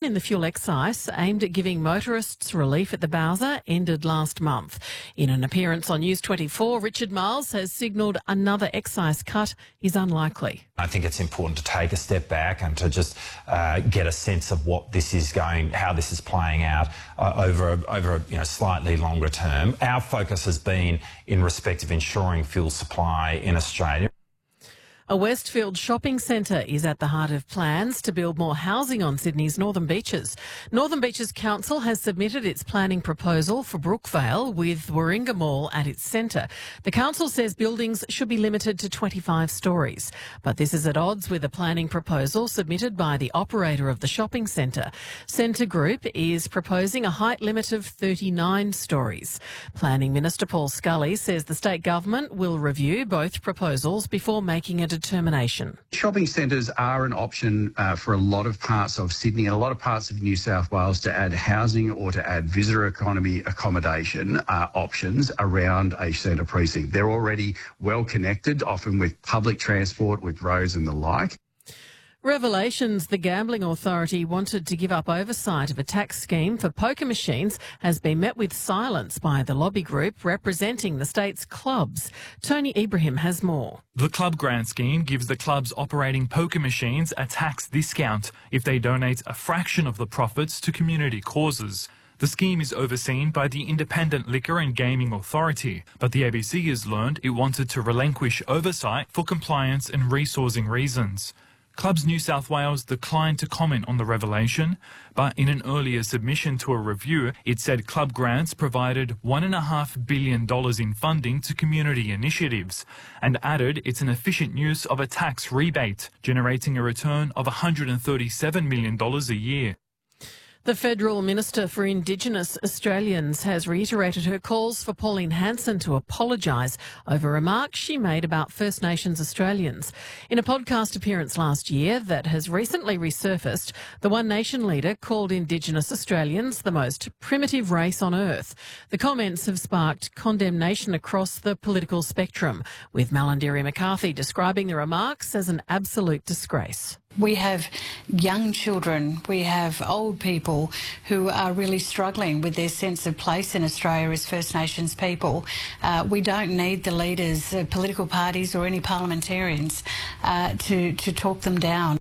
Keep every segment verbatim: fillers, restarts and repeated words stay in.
in the fuel excise aimed at giving motorists relief at the Bowser ended last month. In an appearance on News twenty-four, Richard Marles has signalled another excise cut is unlikely. I think it's important to take a step back and to just uh, get a sense of what this is going, how this is playing out uh, over a, over a you know, slightly longer term. Our focus has been in respect of ensuring fuel supply in Australia. A Westfield shopping centre is at the heart of plans to build more housing on Sydney's Northern Beaches. Northern Beaches Council has submitted its planning proposal for Brookvale with Warringah Mall at its centre. The council says buildings should be limited to twenty-five storeys, but this is at odds with a planning proposal submitted by the operator of the shopping centre. Centre Group is proposing a height limit of thirty-nine storeys. Planning Minister Paul Scully says the state government will review both proposals before making a determination. Shopping centres are an option uh, for a lot of parts of Sydney and a lot of parts of New South Wales to add housing or to add visitor economy accommodation uh, options around a centre precinct. They're already well connected, often with public transport, with roads and the like. Revelations the Gambling Authority wanted to give up oversight of a tax scheme for poker machines has been met with silence by the lobby group representing the state's clubs. Tony Ibrahim has more. The club grant scheme gives the clubs operating poker machines a tax discount if they donate a fraction of the profits to community causes. The scheme is overseen by the Independent Liquor and Gaming Authority, but the A B C has learned it wanted to relinquish oversight for compliance and resourcing reasons. Clubs New South Wales declined to comment on the revelation, but in an earlier submission to a review, it said club grants provided one point five billion dollars in funding to community initiatives, and added it's an efficient use of a tax rebate, generating a return of one hundred thirty-seven million dollars a year. The Federal Minister for Indigenous Australians has reiterated her calls for Pauline Hanson to apologise over remarks she made about First Nations Australians. In a podcast appearance last year that has recently resurfaced, the One Nation leader called Indigenous Australians the most primitive race on earth. The comments have sparked condemnation across the political spectrum, with Malarndirri McCarthy describing the remarks as an absolute disgrace. We have young children, we have old people who are really struggling with their sense of place in Australia as First Nations people. Uh, we don't need the leaders of political parties or any parliamentarians uh, to, to talk them down.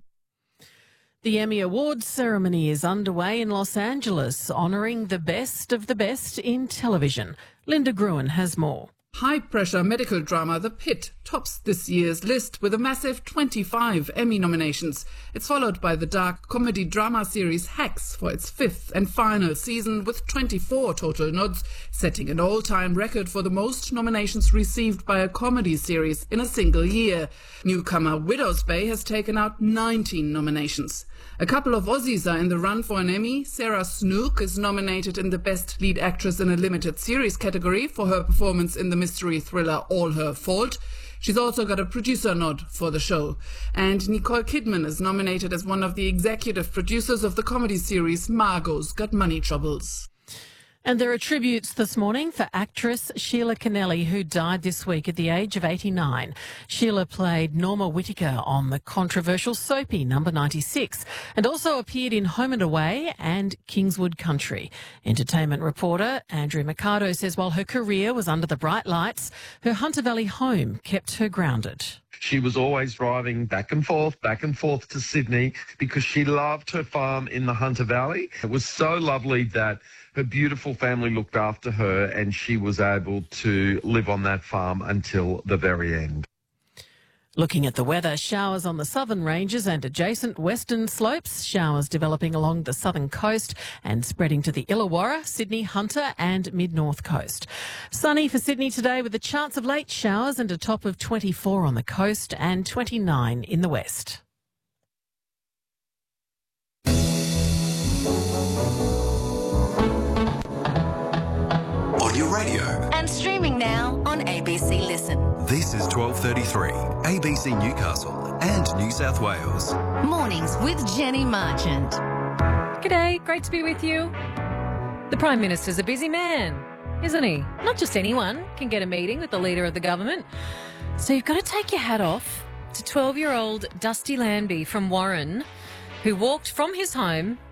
The Emmy Awards ceremony is underway in Los Angeles, honouring the best of the best in television. Linda Gruen has more. High-pressure medical drama The Pit tops this year's list with a massive twenty-five Emmy nominations. It's followed by the dark comedy drama series Hacks for its fifth and final season with twenty-four total nods, setting an all-time record for the most nominations received by a comedy series in a single year. Newcomer Widow's Bay has taken out nineteen nominations. A couple of Aussies are in the run for an Emmy. Sarah Snook is nominated in the Best Lead Actress in a Limited Series category for her performance in the mystery thriller All Her Fault. She's also got a producer nod for the show. And Nicole Kidman is nominated as one of the executive producers of the comedy series Margot's Got Money Troubles. And there are tributes this morning for actress Sheila Kennelly, who died this week at the age of eighty-nine. Sheila played Norma Whittaker on the controversial soapy Number ninety-six and also appeared in Home and Away and Kingswood Country. Entertainment reporter Andrew Mercado says while her career was under the bright lights, her Hunter Valley home kept her grounded. She was always driving back and forth, back and forth to Sydney because she loved her farm in the Hunter Valley. It was so lovely that her beautiful family looked after her and she was able to live on that farm until the very end. Looking at the weather, showers on the southern ranges and adjacent western slopes, showers developing along the southern coast and spreading to the Illawarra, Sydney, Hunter and mid-north coast. Sunny for Sydney today with a chance of late showers and a top of twenty-four on the coast and twenty-nine in the west. On your radio. And streaming now on A B C Listen. This is twelve thirty-three, A B C Newcastle and New South Wales. Mornings with Jenny Marchant. G'day, great to be with you. The Prime Minister's a busy man, isn't he? Not just anyone can get a meeting with the leader of the government. So you've got to take your hat off to twelve-year-old Dusty Lambie from Warren, who walked from his home